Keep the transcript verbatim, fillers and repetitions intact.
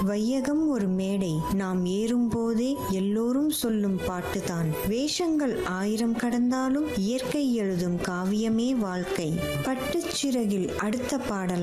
வையகம் ஒரு மேடை, நாம் ஏறும் போதே எல்லோரும் சொல்லும் பாட்டுதான். வேஷங்கள் ஆயிரம் கடந்தாலும் இயற்கை எழுதும் காவியமே வாழ்க்கை. பட்டுச்சிறகில் அடுத்த பாடல்.